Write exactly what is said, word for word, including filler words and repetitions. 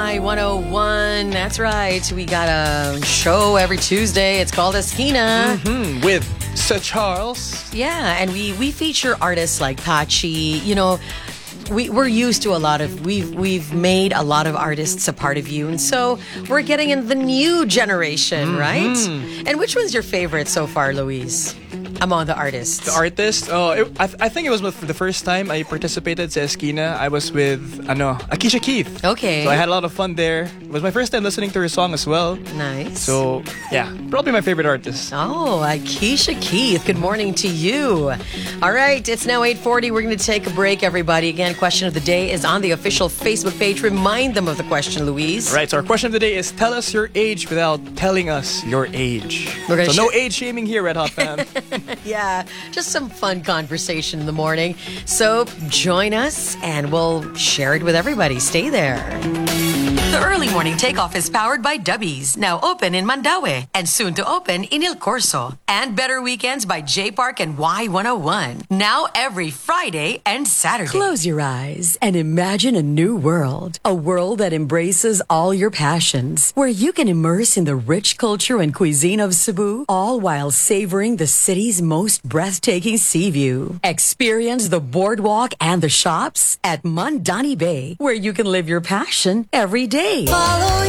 Y one oh one. That's right. We got a show every Tuesday. It's called Esquina. Mm-hmm. With Sir Charles. Yeah, and we, we feature artists like Pachi. You know, we, we're used to a lot of, we've, we've made a lot of artists a part of you. And so we're getting in the new generation, Mm-hmm. right? And which one's your favorite so far, Luis? Among the artists. The artist, oh, it, I, I think it was for the first time I participated sa Esquina. I was with, ano, Akisha Keith. Okay. So I had a lot of fun there. It was my first time listening to her song as well. Nice. So, yeah, probably my favorite artist. Oh, Akisha Keith. Good morning to you. All right, it's now eight forty. We're going to take a break, everybody. Again, question of the day is on the official Facebook page. Remind them of the question, Louise. Right, so our question of the day is tell us your age without telling us your age. We're gonna so no sh- age shaming here, Red Hot Fan. Yeah, just some fun conversation in the morning. So join us and we'll share it with everybody. Stay there. The early morning takeoff is powered by Dubbies, now open in Mandaue and soon to open in El Corso. And Better Weekends by J Park and Y one oh one, now every Friday and Saturday. Close your eyes and imagine a new world. A world that embraces all your passions, where you can immerse in the rich culture and cuisine of Cebu, all while savoring the city's most breathtaking sea view. Experience the boardwalk and the shops at Mandani Bay, where you can live your passion every day. Follow